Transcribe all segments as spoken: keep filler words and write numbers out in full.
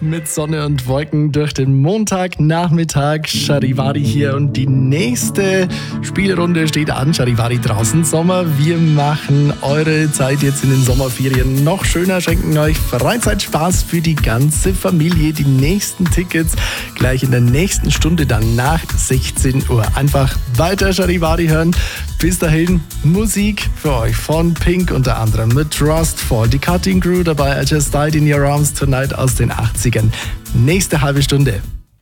mit Sonne und Wolken durch den Montagnachmittag. Charivari hier und die nächste Spielrunde steht an. Charivari draußen Sommer. Wir machen eure Zeit jetzt in den Sommerferien noch schöner, schenken euch Freizeitspaß für die ganze Familie. Die nächsten Tickets gleich in der nächsten Stunde, dann nach sechzehn Uhr. Einfach weiter Charivari hören. Bis dahin Musik für euch von Pink unter anderem mit Rustfall, die Cutting Crew dabei, I Just Died in Your Arms Tonight aus den achtzigern. Nächste halbe Stunde.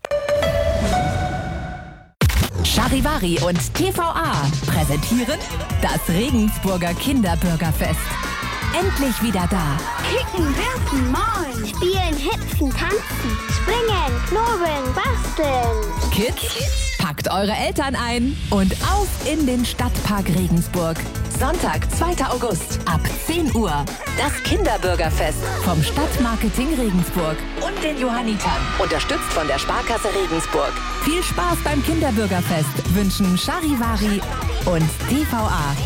Charivari und T V A präsentieren das Regensburger Kinderbürgerfest. Endlich wieder da. Kicken, werfen, malen, spielen, hüpfen, tanzen, springen, knobeln, basteln. Kids, packt eure Eltern ein und auf in den Stadtpark Regensburg. Sonntag, zweiter August ab zehn Uhr. Das Kinderbürgerfest vom Stadtmarketing Regensburg und den Johannitern. Unterstützt von der Sparkasse Regensburg. Viel Spaß beim Kinderbürgerfest wünschen Charivari und T V A.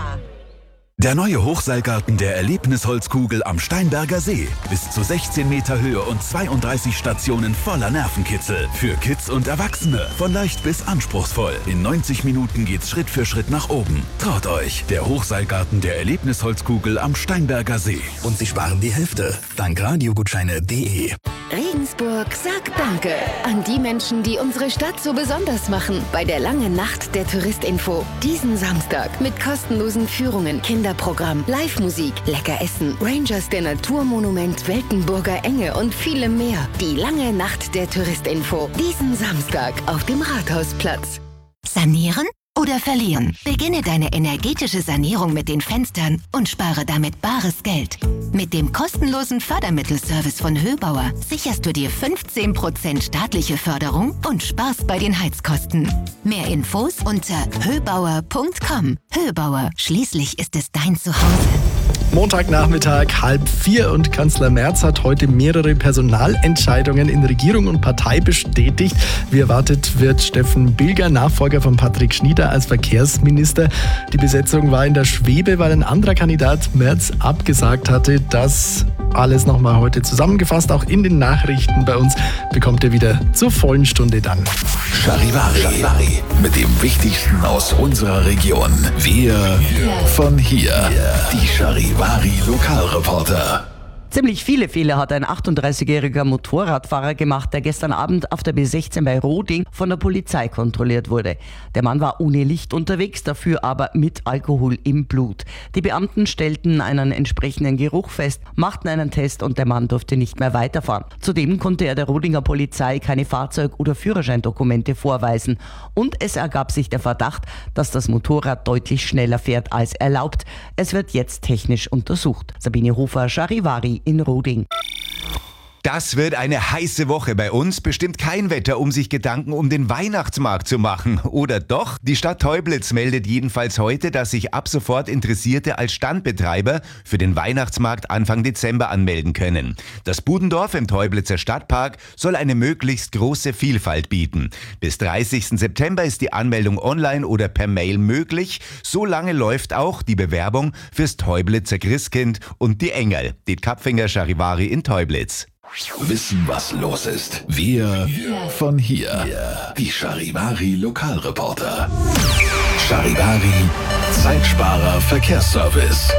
Der neue Hochseilgarten der Erlebnisholzkugel am Steinberger See. Bis zu sechzehn Meter Höhe und zweiunddreißig Stationen voller Nervenkitzel. Für Kids und Erwachsene. Von leicht bis anspruchsvoll. In neunzig Minuten geht's Schritt für Schritt nach oben. Traut euch. Der Hochseilgarten der Erlebnisholzkugel am Steinberger See. Und Sie sparen die Hälfte. Dank Radiogutscheine punkt de. Regensburg sagt Danke an die Menschen, die unsere Stadt so besonders machen. Bei der langen Nacht der Touristinfo. Diesen Samstag mit kostenlosen Führungen, Kinderprogramm, Live-Musik, lecker Essen, Rangers der Naturmonument, Weltenburger Enge und vielem mehr. Die lange Nacht der Touristinfo. Diesen Samstag auf dem Rathausplatz. Sanieren oder verlieren? Beginne deine energetische Sanierung mit den Fenstern und spare damit bares Geld. Mit dem kostenlosen Fördermittelservice von Höbauer sicherst du dir fünfzehn Prozent staatliche Förderung und sparst bei den Heizkosten. Mehr Infos unter höbauer punkt com. Höbauer, schließlich ist es dein Zuhause. Montagnachmittag, halb vier und Kanzler Merz hat heute mehrere Personalentscheidungen in Regierung und Partei bestätigt. Wie erwartet wird Steffen Bilger, Nachfolger von Patrick Schnieder, als Verkehrsminister. Die Besetzung war in der Schwebe, weil ein anderer Kandidat Merz abgesagt hatte. Das alles nochmal heute zusammengefasst, auch in den Nachrichten bei uns bekommt ihr wieder zur vollen Stunde dann. Charivari, Charivari mit dem Wichtigsten aus unserer Region. Wir von hier. Die Charivari Lokalreporter. Ziemlich viele Fehler hat ein achtunddreißigjähriger Motorradfahrer gemacht, der gestern Abend auf der B sechzehn bei Roding von der Polizei kontrolliert wurde. Der Mann war ohne Licht unterwegs, dafür aber mit Alkohol im Blut. Die Beamten stellten einen entsprechenden Geruch fest, machten einen Test und der Mann durfte nicht mehr weiterfahren. Zudem konnte er der Rodinger Polizei keine Fahrzeug- oder Führerscheindokumente vorweisen. Und es ergab sich der Verdacht, dass das Motorrad deutlich schneller fährt als erlaubt. Es wird jetzt technisch untersucht. Sabine Hofer, Charivari in Roding. Das wird eine heiße Woche bei uns. Bestimmt kein Wetter, um sich Gedanken um den Weihnachtsmarkt zu machen. Oder doch? Die Stadt Teublitz meldet jedenfalls heute, dass sich ab sofort Interessierte als Standbetreiber für den Weihnachtsmarkt Anfang Dezember anmelden können. Das Budendorf im Teublitzer Stadtpark soll eine möglichst große Vielfalt bieten. Bis dreißigsten September ist die Anmeldung online oder per Mail möglich. So lange läuft auch die Bewerbung fürs Teublitzer Christkind und die Engel. Die Kapfinger Charivari in Teublitz. Wissen, was los ist. Wir von hier. Die Charivari Lokalreporter. Charivari Zeitsparer Verkehrsservice.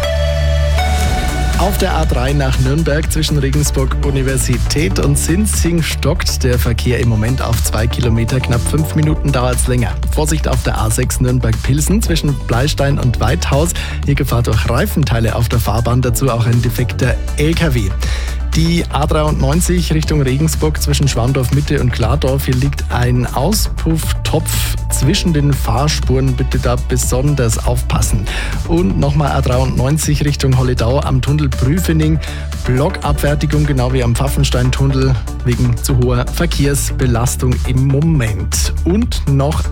Auf der A drei nach Nürnberg zwischen Regensburg Universität und Sinzing stockt der Verkehr im Moment auf zwei Kilometer. Knapp fünf Minuten dauert es länger. Vorsicht auf der A sechs Nürnberg-Pilsen zwischen Bleistein und Weithaus. Hier Gefahr durch Reifenteile auf der Fahrbahn, dazu auch ein defekter L K W. Die A dreiundneunzig Richtung Regensburg zwischen Schwandorf Mitte und Klardorf. Hier liegt ein Auspufftopf zwischen den Fahrspuren. Bitte da besonders aufpassen. Und nochmal A dreiundneunzig Richtung Holledau am Tunnel Prüfening. Blockabfertigung, genau wie am Pfaffensteintunnel, wegen zu hoher Verkehrsbelastung im Moment. Und noch